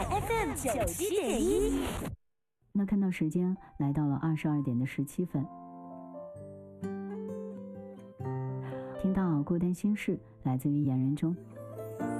FM 97.1。 那看到时间来到了22点17分，听到孤单心事来自于言人中。